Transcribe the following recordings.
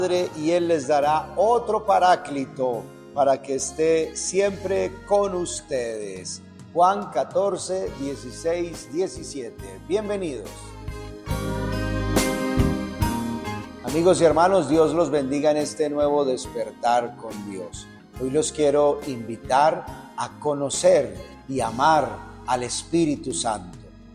Y Él les dará otro paráclito para que esté siempre con ustedes. Juan 14, 16, 17. Bienvenidos. Amigos y hermanos, Dios los bendiga en este nuevo despertar con Dios. Hoy los quiero invitar a conocer y amar al Espíritu Santo.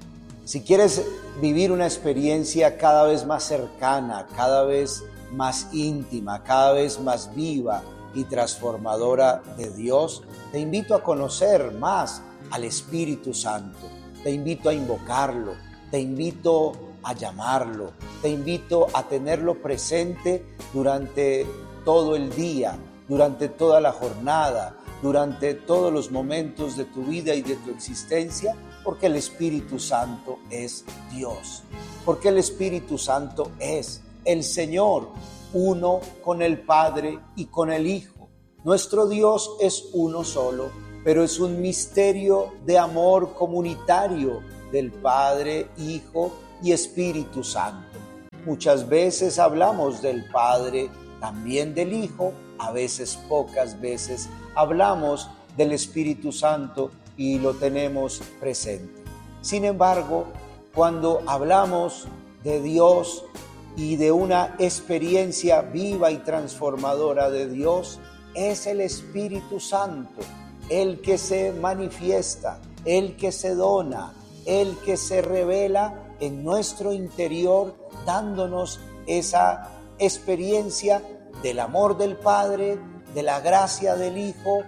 Si quieres vivir una experiencia cada vez más cercana, cada vez más íntima, cada vez más viva y transformadora de Dios, te invito a conocer más al Espíritu Santo, te invito a invocarlo, te invito a llamarlo, te invito a tenerlo presente durante todo el día, durante toda la jornada, durante todos los momentos de tu vida y de tu existencia, porque el Espíritu Santo es Dios, porque el Espíritu Santo es el Señor, uno con el Padre y con el Hijo. Nuestro Dios es uno solo, pero es un misterio de amor comunitario del Padre, Hijo y Espíritu Santo. Muchas veces hablamos del Padre, también del Hijo, a veces, pocas veces, hablamos del Espíritu Santo y lo tenemos presente. Sin embargo, cuando hablamos de Dios y de una experiencia viva y transformadora de Dios, es el Espíritu Santo, el que se manifiesta, el que se dona, el que se revela en nuestro interior, dándonos esa experiencia del amor del Padre, de la gracia del Hijo,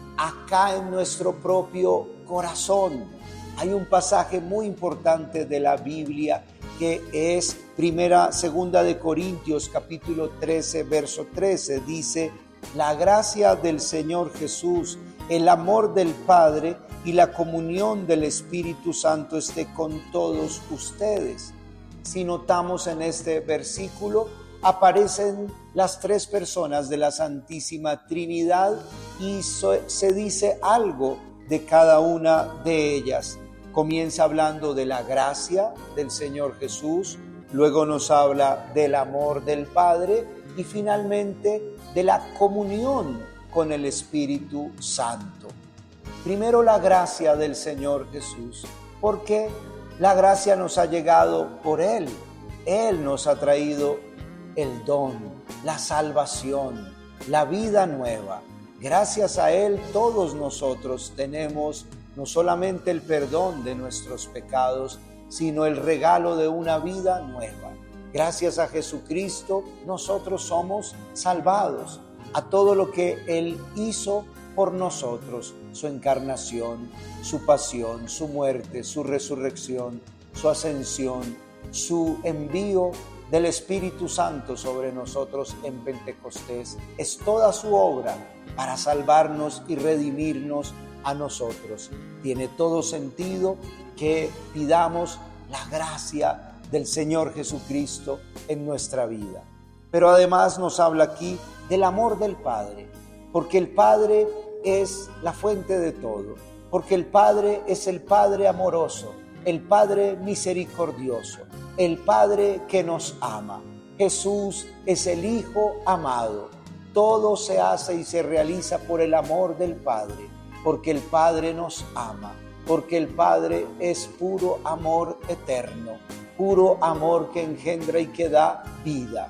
acá en nuestro propio corazón. Hay un pasaje muy importante de la Biblia que es segunda de Corintios, capítulo 13, verso 13, dice: la gracia del Señor Jesús, el amor del Padre y la comunión del Espíritu Santo esté con todos ustedes. Si notamos en este versículo, aparecen las tres personas de la Santísima Trinidad y se dice algo de cada una de ellas. Comienza hablando de la gracia del Señor Jesús, luego nos habla del amor del Padre y finalmente de la comunión con el Espíritu Santo. Primero la gracia del Señor Jesús, porque la gracia nos ha llegado por Él. Él nos ha traído el don, la salvación, la vida nueva. Gracias a Él todos nosotros tenemos no solamente el perdón de nuestros pecados, sino el regalo de una vida nueva. Gracias a Jesucristo nosotros somos salvados. A todo lo que Él hizo por nosotros, su encarnación, su pasión, su muerte, su resurrección, su ascensión, su envío del Espíritu Santo sobre nosotros en Pentecostés, es toda su obra para salvarnos y redimirnos a nosotros. Tiene todo sentido que pidamos la gracia del Señor Jesucristo en nuestra vida. Pero además nos habla aquí del amor del Padre, porque el Padre es la fuente de todo, porque el Padre es el Padre amoroso, el Padre misericordioso, el Padre que nos ama. Jesús es el Hijo amado. Todo se hace y se realiza por el amor del Padre, porque el Padre nos ama, porque el Padre es puro amor eterno, puro amor que engendra y que da vida.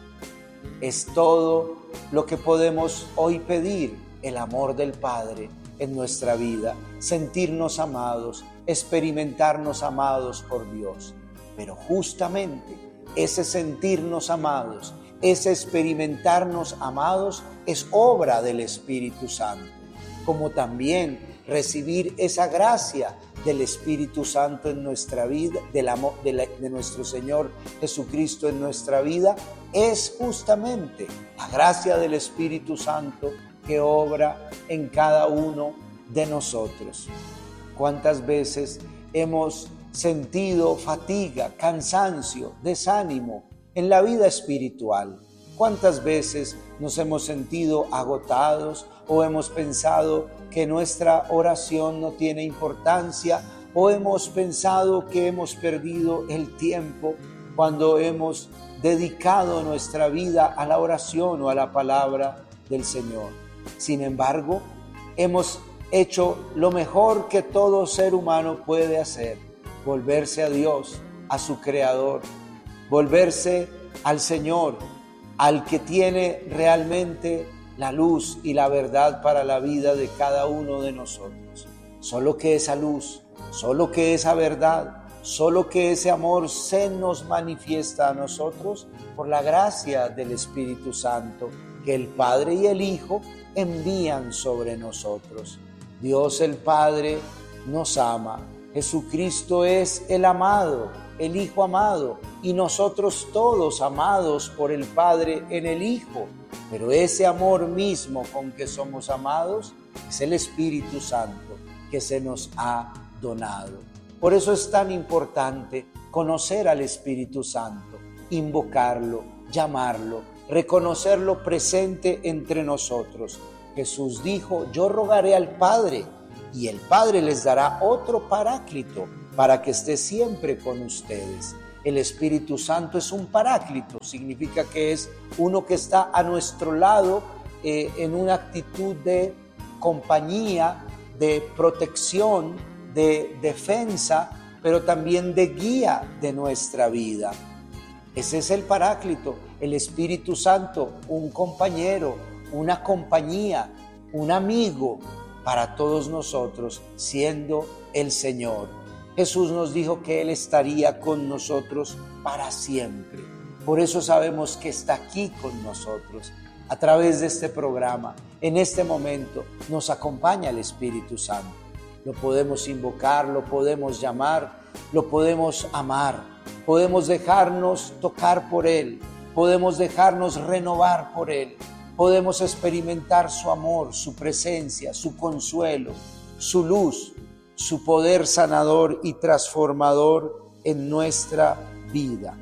Es todo lo que podemos hoy pedir, el amor del Padre en nuestra vida, sentirnos amados, experimentarnos amados por Dios. Pero justamente ese sentirnos amados, ese experimentarnos amados es obra del Espíritu Santo, como también recibir esa gracia del Espíritu Santo en nuestra vida, del amor de nuestro Señor Jesucristo en nuestra vida, es justamente la gracia del Espíritu Santo que obra en cada uno de nosotros. ¿Cuántas veces hemos sentido fatiga, cansancio, desánimo en la vida espiritual? ¿Cuántas veces nos hemos sentido agotados o hemos pensado que nuestra oración no tiene importancia o hemos pensado que hemos perdido el tiempo cuando hemos dedicado nuestra vida a la oración o a la palabra del Señor. Sin embargo, hemos hecho lo mejor que todo ser humano puede hacer: volverse a Dios, a su Creador, volverse al Señor, al que tiene realmente la luz y la verdad para la vida de cada uno de nosotros. Solo que esa luz, solo que esa verdad, solo que ese amor se nos manifiesta a nosotros por la gracia del Espíritu Santo que el Padre y el Hijo envían sobre nosotros. Dios el Padre nos ama. Jesucristo es el amado, el Hijo amado, y nosotros todos amados por el Padre en el Hijo. Pero ese amor mismo con que somos amados es el Espíritu Santo que se nos ha donado. Por eso es tan importante conocer al Espíritu Santo, invocarlo, llamarlo, reconocerlo presente entre nosotros. Jesús dijo: yo rogaré al Padre y el Padre les dará otro Paráclito para que esté siempre con ustedes. El Espíritu Santo es un Paráclito, significa que es uno que está a nuestro lado en una actitud de compañía, de protección, de defensa, pero también de guía de nuestra vida. Ese es el Paráclito, el Espíritu Santo, un compañero, una compañía, un amigo para todos nosotros, siendo el Señor. Jesús nos dijo que Él estaría con nosotros para siempre. Por eso sabemos que está aquí con nosotros. A través de este programa, en este momento, nos acompaña el Espíritu Santo. Lo podemos invocar, lo podemos llamar, lo podemos amar, podemos dejarnos tocar por Él, podemos dejarnos renovar por Él, podemos experimentar su amor, su presencia, su consuelo, su luz, su poder sanador y transformador en nuestra vida.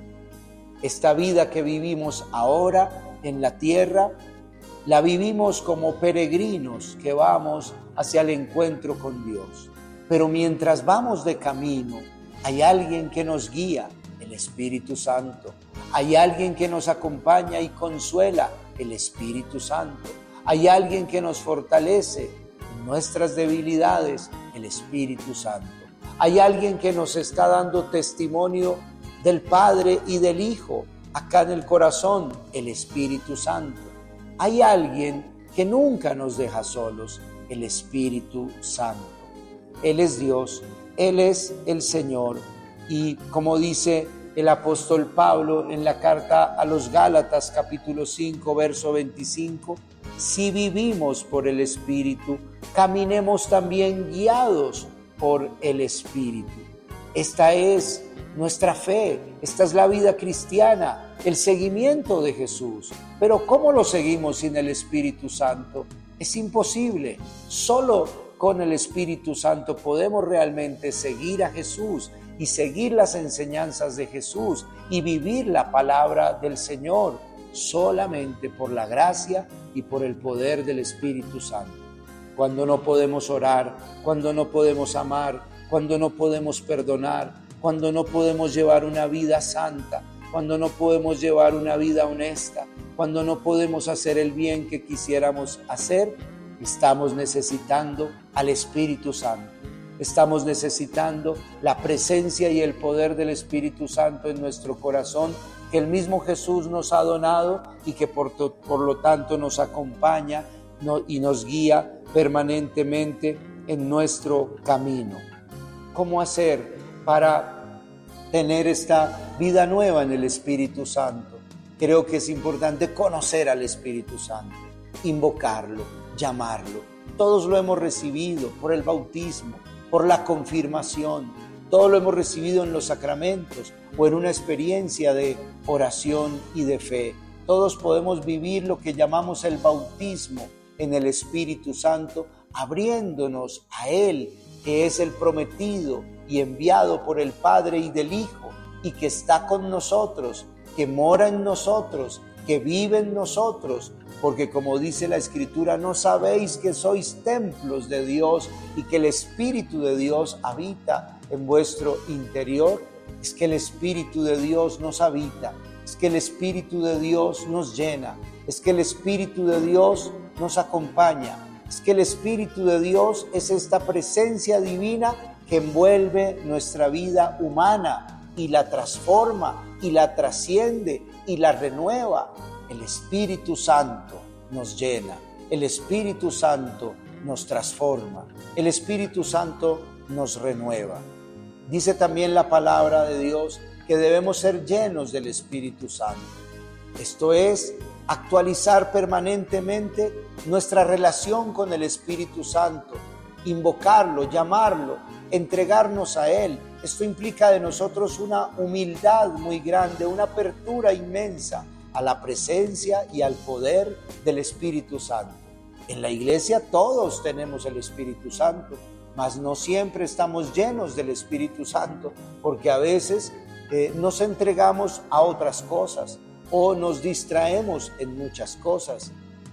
Esta vida que vivimos ahora en la tierra, la vivimos como peregrinos que vamos hacia el encuentro con Dios. Pero mientras vamos de camino, hay alguien que nos guía, el Espíritu Santo. Hay alguien que nos acompaña y consuela, el Espíritu Santo. Hay alguien que nos fortalece en nuestras debilidades, el Espíritu Santo. Hay alguien que nos está dando testimonio del Padre y del Hijo acá en el corazón, el Espíritu Santo. Hay alguien que nunca nos deja solos, el Espíritu Santo. Él es Dios, Él es el Señor, y como dice el apóstol Pablo en la carta a los Gálatas capítulo 5 verso 25, si vivimos por el Espíritu, caminemos también guiados por el Espíritu. Esta es nuestra fe, esta es la vida cristiana, el seguimiento de Jesús. Pero ¿cómo lo seguimos sin el Espíritu Santo? Es imposible. Solo con el Espíritu Santo podemos realmente seguir a Jesús y seguir las enseñanzas de Jesús y vivir la palabra del Señor, solamente por la gracia y por el poder del Espíritu Santo. Cuando no podemos orar, cuando no podemos amar, cuando no podemos perdonar, cuando no podemos llevar una vida santa, cuando no podemos llevar una vida honesta, cuando no podemos hacer el bien que quisiéramos hacer, estamos necesitando al Espíritu Santo. Estamos necesitando la presencia y el poder del Espíritu Santo en nuestro corazón, que el mismo Jesús nos ha donado y que por lo tanto nos acompaña y nos guía permanentemente en nuestro camino. ¿Cómo hacer para tener esta vida nueva en el Espíritu Santo? Creo que es importante conocer al Espíritu Santo, invocarlo, llamarlo. Todos lo hemos recibido por el bautismo, por la confirmación. Todo lo hemos recibido en los sacramentos o en una experiencia de oración y de fe. Todos podemos vivir lo que llamamos el bautismo en el Espíritu Santo, abriéndonos a Él, que es el prometido y enviado por el Padre y del Hijo, y que está con nosotros, que mora en nosotros, que vive en nosotros, porque como dice la Escritura, ¿no sabéis que sois templos de Dios y que el Espíritu de Dios habita en vuestro interior? Es que el Espíritu de Dios nos habita es que el Espíritu de Dios nos llena, es que el Espíritu de Dios nos acompaña, es que el Espíritu de Dios es esta presencia divina que envuelve nuestra vida humana y la transforma y la trasciende y la renueva. El Espíritu Santo nos llena, el Espíritu Santo nos transforma, el Espíritu Santo nos renueva. Dice también la palabra de Dios que debemos ser llenos del Espíritu Santo. Esto es actualizar permanentemente nuestra relación con el Espíritu Santo, invocarlo, llamarlo, entregarnos a Él. Esto implica de nosotros una humildad muy grande, una apertura inmensa a la presencia y al poder del Espíritu Santo. En la iglesia todos tenemos el Espíritu Santo, mas no siempre estamos llenos del Espíritu Santo, porque a veces nos entregamos a otras cosas o nos distraemos en muchas cosas.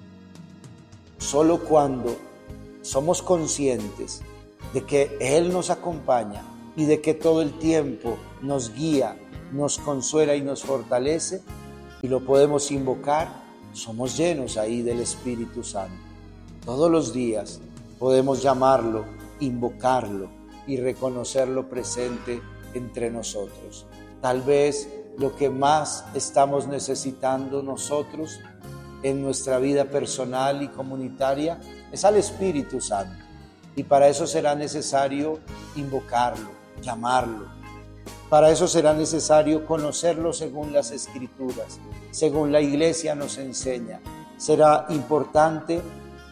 Solo cuando somos conscientes de que Él nos acompaña y de que todo el tiempo nos guía, nos consuela y nos fortalece, y lo podemos invocar, somos llenos ahí del Espíritu Santo. Todos los días podemos llamarlo, invocarlo y reconocerlo presente entre nosotros. Tal vez lo que más estamos necesitando nosotros en nuestra vida personal y comunitaria es al Espíritu Santo. Y para eso será necesario invocarlo, llamarlo. Para eso será necesario conocerlo según las Escrituras, según la Iglesia nos enseña. Será importante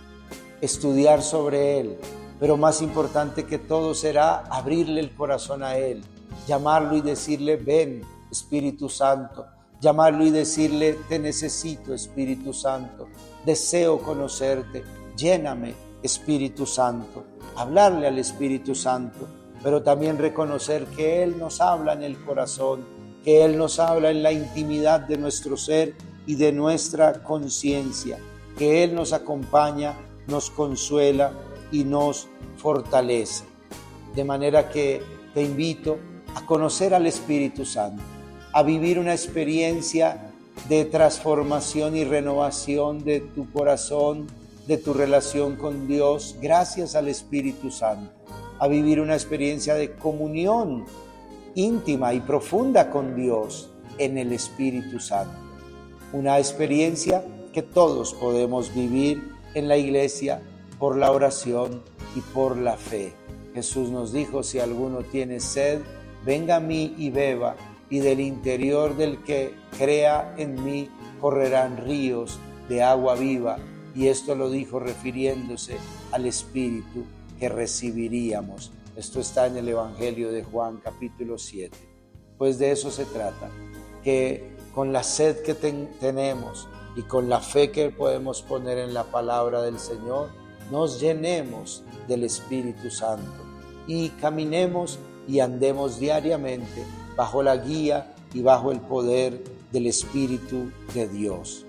estudiar sobre Él, pero más importante que todo será abrirle el corazón a Él, llamarlo y decirle: ven, Espíritu Santo, llamarlo y decirle: te necesito, Espíritu Santo, deseo conocerte, lléname, Espíritu Santo. Hablarle al Espíritu Santo, pero también reconocer que Él nos habla en el corazón, que Él nos habla en la intimidad de nuestro ser y de nuestra conciencia, que Él nos acompaña, nos consuela y nos fortalece. De manera que te invito a conocer al Espíritu Santo, a vivir una experiencia de transformación y renovación de tu corazón, de tu relación con Dios, gracias al Espíritu Santo, a vivir una experiencia de comunión íntima y profunda con Dios en el Espíritu Santo. Una experiencia que todos podemos vivir en la iglesia por la oración y por la fe. Jesús nos dijo: si alguno tiene sed, venga a mí y beba, y del interior del que crea en mí correrán ríos de agua viva. Y esto lo dijo refiriéndose al Espíritu que recibiríamos. Esto está en el Evangelio de Juan, capítulo 7. Pues de eso se trata, que con la sed que tenemos y con la fe que podemos poner en la palabra del Señor, nos llenemos del Espíritu Santo y caminemos y andemos diariamente bajo la guía y bajo el poder del Espíritu de Dios.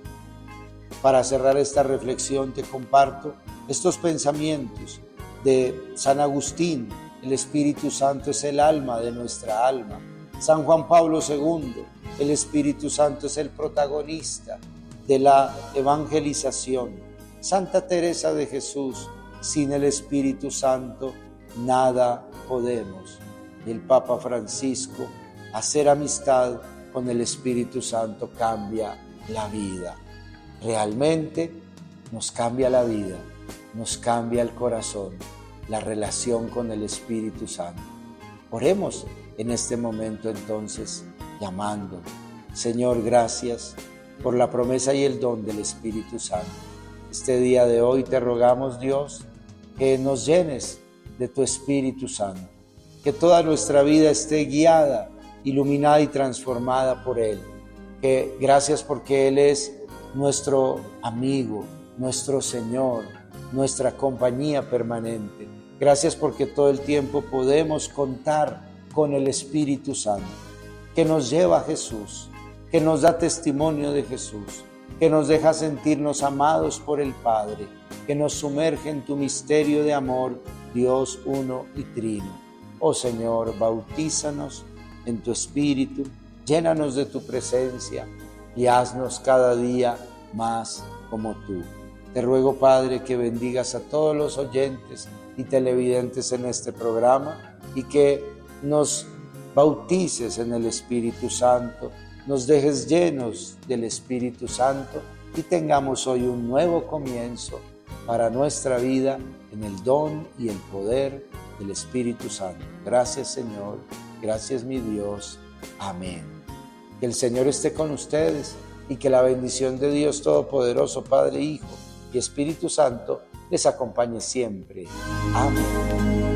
Para cerrar esta reflexión te comparto estos pensamientos de San Agustín. El Espíritu Santo es el alma de nuestra alma. San Juan Pablo II, el Espíritu Santo es el protagonista de la evangelización. Santa Teresa de Jesús, sin el Espíritu Santo nada podemos. El Papa Francisco, hacer amistad con el Espíritu Santo cambia la vida. Realmente nos cambia la vida, nos cambia el corazón, la relación con el Espíritu Santo. Oremos en este momento entonces, llamando: Señor, gracias por la promesa y el don del Espíritu Santo. Este día de hoy te rogamos, Dios, que nos llenes de tu Espíritu Santo, que toda nuestra vida esté guiada, iluminada y transformada por Él. Que gracias porque Él es nuestro amigo, nuestro Señor, nuestra compañía permanente. Gracias porque todo el tiempo podemos contar con el Espíritu Santo, que nos lleva a Jesús, que nos da testimonio de Jesús, que nos deja sentirnos amados por el Padre, que nos sumerge en tu misterio de amor, Dios uno y trino. Oh Señor, bautízanos en tu Espíritu, llénanos de tu presencia y haznos cada día más como tú. Te ruego, Padre, que bendigas a todos los oyentes y televidentes en este programa y que nos bautices en el Espíritu Santo, nos dejes llenos del Espíritu Santo y tengamos hoy un nuevo comienzo para nuestra vida en el don y el poder del Espíritu Santo. Gracias, Señor. Gracias, mi Dios. Amén. Que el Señor esté con ustedes y que la bendición de Dios Todopoderoso, Padre, Hijo y Espíritu Santo les acompañe siempre. Amén.